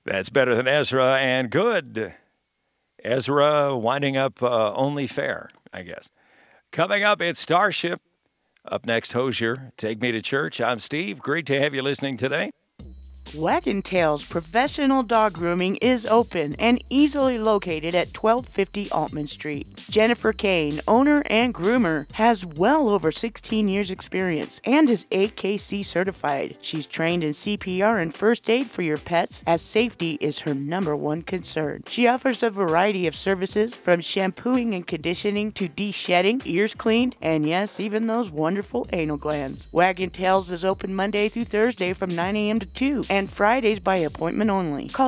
That's Better Than Ezra and Good. Ezra winding up only fair, I guess. Coming up, it's Starship. Up next, Hosier. Take Me to Church. I'm Steve. Great to have you listening today. Wagon Tail's professional dog grooming is open and easily located at 1250 Altman Street. Jennifer Kane, owner and groomer, has well over 16 years experience and is AKC certified. She's trained in CPR and first aid for your pets, as safety is her number one concern. She offers a variety of services from shampooing and conditioning to de-shedding, ears cleaned, and yes, even those wonderful anal glands. Wagon Tails is open Monday through Thursday from 9 a.m. to 2 and Fridays by appointment only. Call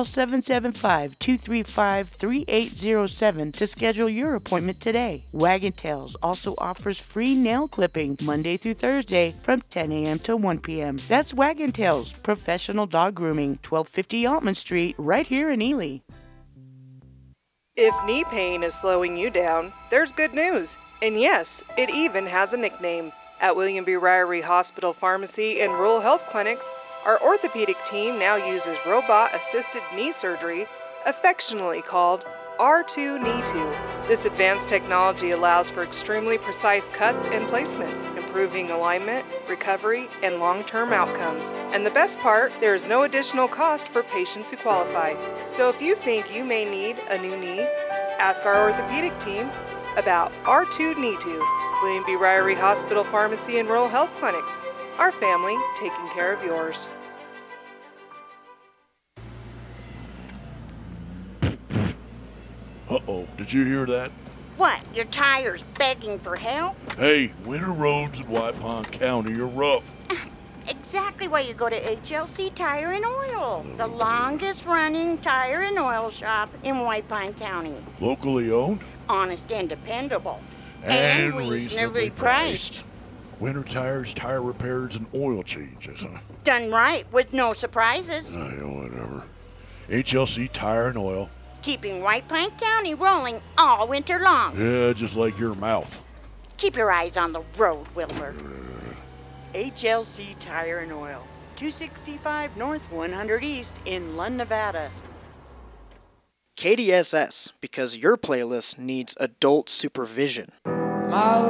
775-235-3807 to schedule your appointment today. Wagon Tails also offers free nail clipping Monday through Thursday from 10 a.m. to 1 p.m. That's Wagon Tails Professional Dog Grooming, 1250 Altman Street, right here in Ely. If knee pain is slowing you down, there's good news. And yes, it even has a nickname. At William B. Ryrie Hospital Pharmacy and Rural Health Clinics, our orthopedic team now uses robot-assisted knee surgery, affectionately called R2 Knee 2. This advanced technology allows for extremely precise cuts and placement, improving alignment, recovery, and long-term outcomes. And the best part, there is no additional cost for patients who qualify. So if you think you may need a new knee, ask our orthopedic team about R2 Knee 2. William B. Ryrie Hospital Pharmacy and Rural Health Clinics. Our family taking care of yours. Uh-oh, did you hear that? What, your tire's begging for help? Hey, winter roads in White Pine County are rough. Exactly why you go to HLC Tire and Oil, the longest running tire and oil shop in White Pine County. Locally owned? Honest and dependable. And reasonably priced. Winter tires, tire repairs, and oil changes, huh? Done right with no surprises. Whatever. HLC Tire and Oil. Keeping White Pine County rolling all winter long. Yeah, just like your mouth. Keep your eyes on the road, Wilbur. HLC Tire and Oil, 265 North 100 East in Lund, Nevada. KDSS, because your playlist needs adult supervision.